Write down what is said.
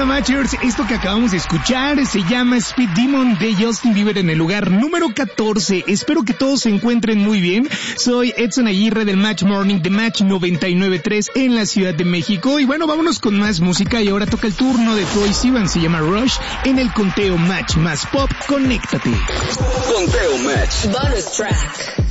onda, Matchers? Esto que acabamos de escuchar se llama Speed Demon de Justin Bieber en el lugar número 14. Espero que todos se encuentren muy bien. Soy Edson Aguirre del Match Morning de Match 99.3 en la Ciudad de México. Y bueno, vámonos con más música y ahora toca el turno de Troye Sivan. Se llama Rush en el conteo Match más Pop. Conéctate. Conteo Match. Bonus track.